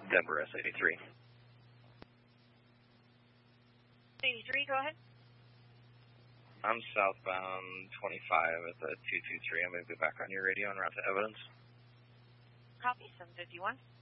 Denver S83. 83, go ahead. I'm southbound 25 at the 223. I'm going to be back on your radio en route to evidence. Copy, 751.